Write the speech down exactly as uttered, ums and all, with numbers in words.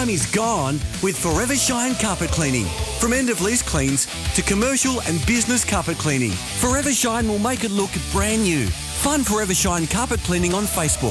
time is gone with Forever Shine Carpet Cleaning. From end-of-lease cleans to commercial and business carpet cleaning, Forever Shine will make it look brand new. Find Forever Shine Carpet Cleaning on Facebook.